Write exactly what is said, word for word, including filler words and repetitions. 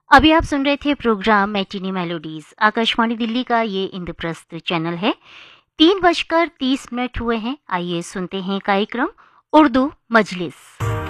अभी आप सुन रहे थे programme matinee melodies. Akashvani Delhi का ये इंद्रप्रस्थ चैनल है। तीन बजकर तीस मिनट हुए हैं। आइए सुनते हैं कार्यक्रम उर्दू मजलिस।